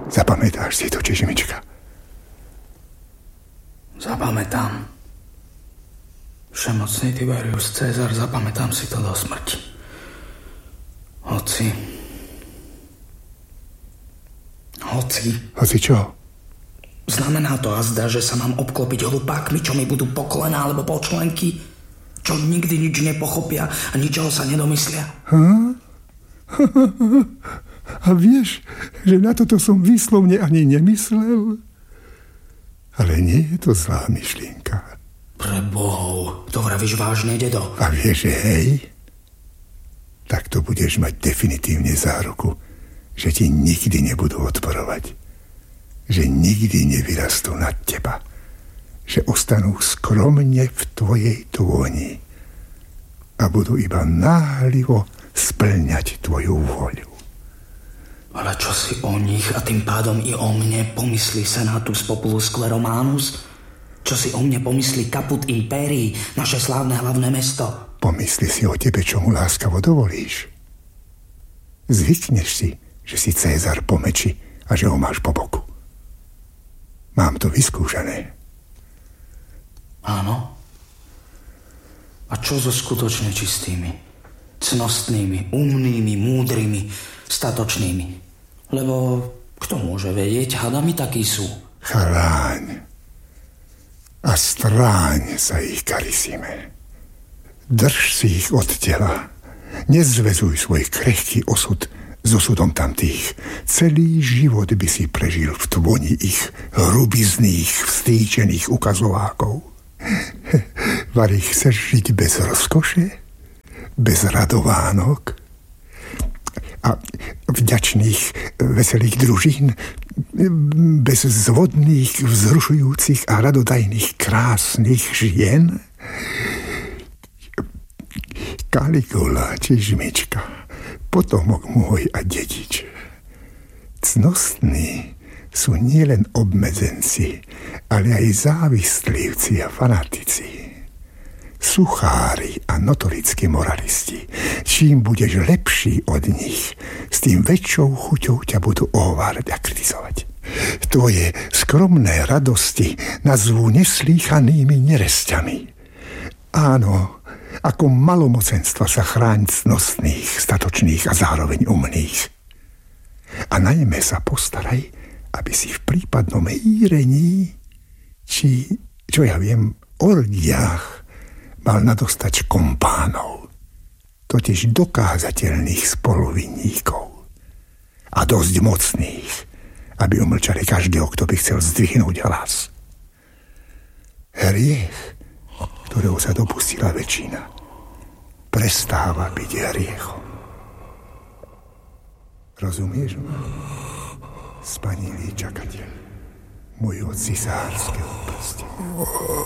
Zapamätáš si to, Čižmička? Zapamätám. Všemocný Tiberius Cezar, zapamätám si to do smrti. Hoci... Hoci čo? Znamená to azda, že sa mám obklopiť hlupákmi, čo mi budú po kolená alebo po členky, čo nikdy nič nepochopia a ničoho sa nedomyslia. A vieš, že na toto som výslovne ani nemyslel? Ale nie je to zlá myšlienka. Pre bohov, to vravíš vážne, dedo? A vieš, že hej? Tak to budeš mať definitívne záruku, že ti nikdy nebudú odporovať. Že nikdy nevyrastú nad teba. Že ostanú skromne v tvojej dôni a budú iba náhlivo spĺňať tvoju vôľu. Ale čo si o nich a tým pádom i o mne pomyslí Senatus Populus Cleromanus? Čo si o mne pomyslí Caput Imperii, naše slávne hlavné mesto? Pomyslí si o tebe, čo mu láskavo dovolíš. Zvykneš si, že si Cézar po meči a že ho máš po boku. Mám to vyskúšané. Áno. A čo so skutočne čistými, cnostnými, umnými, múdrymi, statočnými? Lebo kto môže vedieť, hadami takí sú. Chráň a stráň sa ich, Carissime. Drž si ich od tela. Nezvezuj svoj krehký osud s osudom tamtých. Celý život by si prežil v tvoni ich hrubizných, vstýčených ukazovákov. Vari chceš žiť bez rozkoše? Bez radovánok? A vďačných, veselých družín? Bez zvodných, vzrušujúcich a radodajných, krásnych žien? Caligula, Čižmička, potomok môj a dedič. Cnostní sú nielen obmedzenci, ale aj závislivci a fanatici. Suchári a notorickí moralisti. Čím budeš lepší od nich, s tým väčšou chuťou ťa budú ohovárať a kritizovať. Tvoje skromné radosti nazvú neslýchanými neresťami. Áno, ako malomocenstva sa chráň cnostných, statočných a zároveň umných. A najmä sa postaraj, aby si v prípadnom hýrení, či, čo ja viem, orgiách, mal nadostač kompánov, totiž dokázateľných spoluvinníkov a dosť mocných, aby umlčali každého, kto by chcel zdvihnúť hlas. Hriech, ktorého sa dopustila väčšina, prestáva byť hriechom. Rozumieš ma? Spanilý čakateľ môjho cisárskeho prstenia.